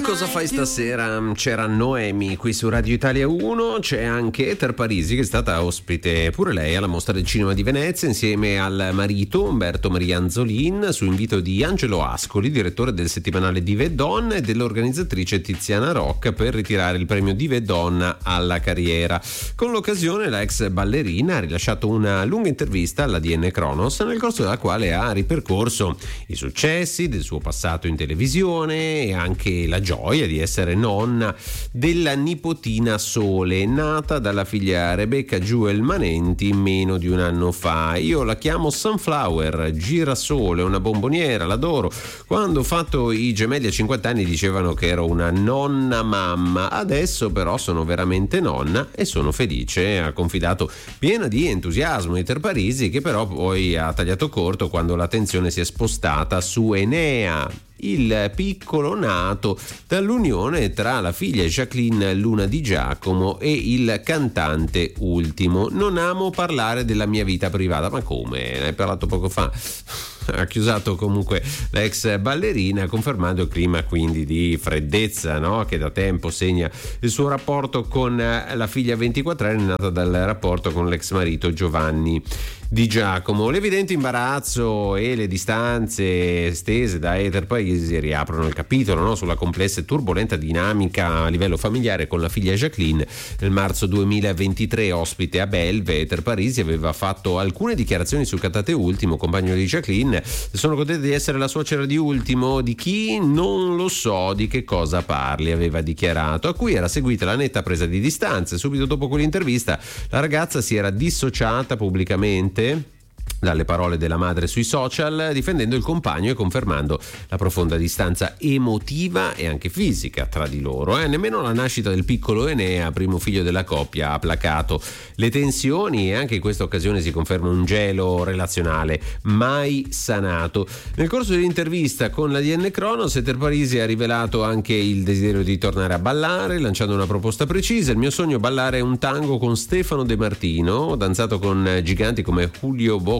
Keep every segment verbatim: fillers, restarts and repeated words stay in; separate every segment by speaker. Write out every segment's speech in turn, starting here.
Speaker 1: Cosa fai stasera? C'era Noemi qui su Radio Italia uno, c'è anche Ether Parisi che è stata ospite pure lei alla Mostra del Cinema di Venezia insieme al marito Umberto Maria Anzolin su invito di Angelo Ascoli, direttore del settimanale Dive e Donne, e dell'organizzatrice Tiziana Rocca per ritirare il premio Dive e Donna alla carriera. Con l'occasione la ex ballerina ha rilasciato una lunga intervista alla D N Kronos nel corso della quale ha ripercorso i successi del suo passato in televisione e anche la gioia di essere nonna della nipotina Sole, nata dalla figlia Rebecca Jewel Manenti meno di un anno fa. Io la chiamo Sunflower, girasole, una bomboniera, l'adoro. Quando ho fatto i gemelli a cinquanta anni dicevano che ero una nonna mamma, adesso però sono veramente nonna e sono felice, ha confidato piena di entusiasmo Ether Parisi, che però poi ha tagliato corto quando l'attenzione si è spostata su Enea, il piccolo nato dall'unione tra la figlia Jacqueline Luna Di Giacomo e il cantante Ultimo. Non amo parlare della mia vita privata. Ma come? Ne hai parlato poco fa. Ha accusato comunque l'ex ballerina, confermando il clima quindi di freddezza, no? Che da tempo segna il suo rapporto con la figlia ventiquattrenne nata dal rapporto con l'ex marito Giovanni Di Giacomo. L'evidente imbarazzo e le distanze stese da Ether Parisi riaprono il capitolo, no? Sulla complessa e turbolenta dinamica a livello familiare con la figlia Jacqueline. Nel marzo duemilaventitré, ospite a Belve, Ether Parisi aveva fatto alcune dichiarazioni sul cantante Ultimo, compagno di Jacqueline. Sono contenta di essere la suocera di Ultimo. Di chi? Non lo so di che cosa parli, aveva dichiarato, a cui era seguita la netta presa di distanze. Subito dopo quell'intervista la ragazza si era dissociata pubblicamente dalle parole della madre sui social, difendendo il compagno e confermando la profonda distanza emotiva e anche fisica tra di loro. Eh? Nemmeno la nascita del piccolo Enea, primo figlio della coppia, ha placato le tensioni e anche in questa occasione si conferma un gelo relazionale mai sanato. Nel corso dell'intervista con la D N Kronos, Ether Parisi ha rivelato anche il desiderio di tornare a ballare, lanciando una proposta precisa: il mio sogno è ballare un tango con Stefano De Martino. Ho danzato con giganti come Julio Bocca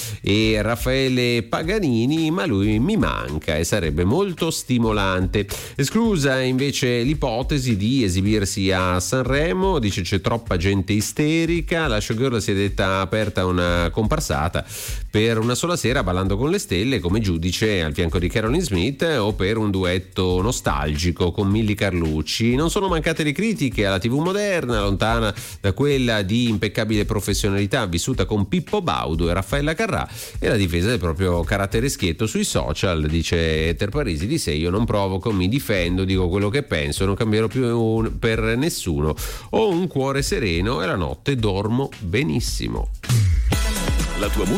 Speaker 1: e Raffaele Paganini, ma lui mi manca e sarebbe molto stimolante. Esclusa invece l'ipotesi di esibirsi a Sanremo, dice c'è troppa gente isterica. La showgirl si è detta aperta a una comparsata per una sola sera ballando con le stelle come giudice al fianco di Caroline Smith o per un duetto nostalgico con Milly Carlucci. Non sono mancate le critiche alla tivù moderna, lontana da quella di impeccabile professionalità vissuta con Pippo Baudo e Raffaella Carrà, e la difesa del proprio carattere schietto sui social. Dice Ether Parisi di sé: io non provoco, mi difendo, dico quello che penso, non cambierò più un, per nessuno, ho un cuore sereno e la notte dormo benissimo.
Speaker 2: La tua